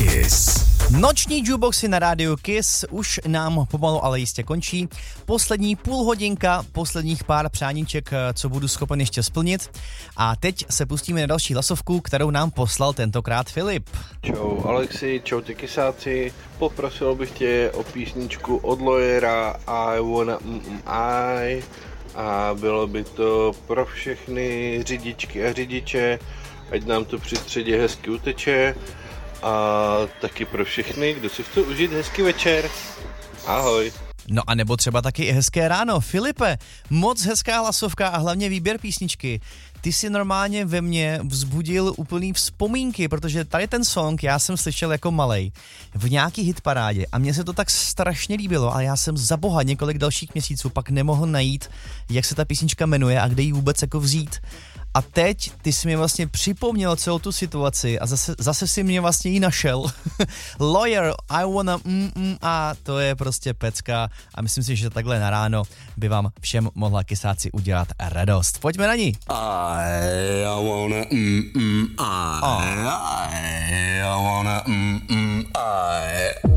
Kiss. Noční jukeboxy na rádiu Kiss už nám pomalu, ale jistě končí. Poslední půl hodinka, posledních pár přáníček, co budu schopen ještě splnit. A teď se pustíme na další hlasovku, kterou nám poslal tentokrát Filip. Čau Alexi, čau ty kysáci. Poprosil bych tě o písničku od Lawyera I Wanna I. A bylo by to pro všechny řidičky a řidiče, ať nám to při středě hezky uteče. A taky pro všechny, kdo si chce užít hezký večer. Ahoj. No a nebo třeba taky i hezké ráno. Filipe, moc hezká hlasovka a hlavně výběr písničky. Ty si normálně ve mně vzbudil úplný vzpomínky, protože tady ten song já jsem slyšel jako malej v nějaký hitparádě a mně se to tak strašně líbilo, ale já jsem za boha několik dalších měsíců pak nemohl najít, jak se ta písnička jmenuje a kde ji vůbec jako vzít. A teď ty jsi mi vlastně připomněl celou tu situaci a zase si mě vlastně ji našel. Lawyer, I wanna a to je prostě pecka a myslím si, že takhle na ráno by vám všem mohla kysáci udělat radost. Pojďme na ní. I wanna I wanna I